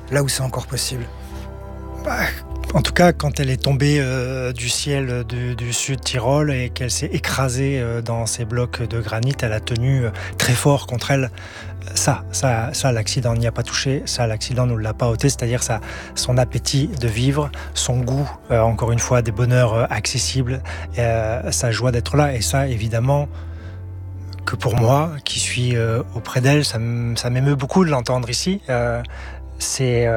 là où c'est encore possible? Bah, en tout cas, quand elle est tombée du ciel du sud Tyrol et qu'elle s'est écrasée dans ces blocs de granit, elle a tenu très fort contre elle. Ça, l'accident n'y a pas touché. Ça, l'accident ne l'a pas ôté. C'est-à-dire son appétit de vivre, son goût, encore une fois, des bonheurs accessibles, sa joie d'être là. Et ça, évidemment, que pour moi, qui suis auprès d'elle, ça m'émeut beaucoup de l'entendre ici. C'est...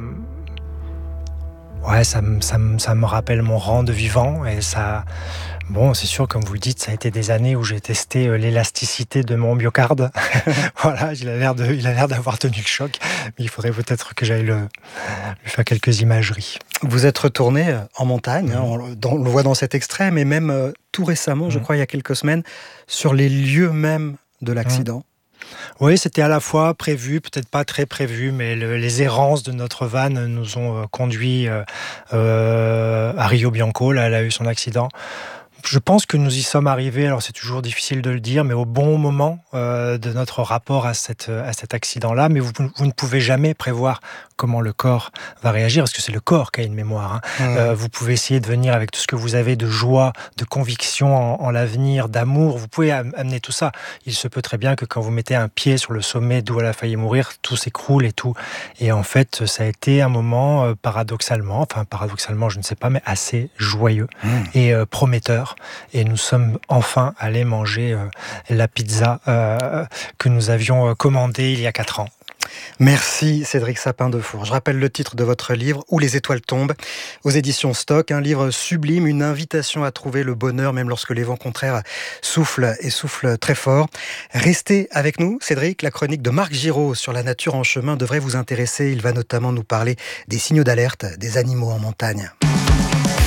Ouais, ça me rappelle mon rang de vivant et ça... Bon, c'est sûr, comme vous le dites, ça a été des années où j'ai testé l'élasticité de mon myocarde. Voilà, il a l'air d'avoir tenu le choc, mais il faudrait peut-être que j'aille lui faire quelques imageries. Vous êtes retourné en montagne, on le voit dans cet extrait, mais même tout récemment, je crois il y a quelques semaines, sur les lieux même de l'accident. Oui, c'était à la fois prévu, peut-être pas très prévu, mais les errances de notre van nous ont conduits à Rio Bianco. Là, elle a eu son accident. Je pense que nous y sommes arrivés, alors c'est toujours difficile de le dire, mais au bon moment de notre rapport à cet accident-là. Mais vous ne pouvez jamais prévoir comment le corps va réagir, parce que c'est le corps qui a une mémoire. Vous pouvez essayer de venir avec tout ce que vous avez de joie, de conviction en l'avenir, d'amour. Vous pouvez amener tout ça. Il se peut très bien que quand vous mettez un pied sur le sommet d'où elle a failli mourir, tout s'écroule et tout. Et en fait, ça a été un moment paradoxalement, je ne sais pas, mais assez joyeux et prometteur. Et nous sommes enfin allés manger la pizza que nous avions commandée il y a 4 ans. Merci Cédric Sapin-Defour. Je rappelle le titre de votre livre, Où les étoiles tombent, aux éditions Stock. Un livre sublime, une invitation à trouver le bonheur, même lorsque les vents contraires soufflent et soufflent très fort. Restez avec nous, Cédric. La chronique de Marc Giraud sur la nature en chemin devrait vous intéresser. Il va notamment nous parler des signaux d'alerte des animaux en montagne.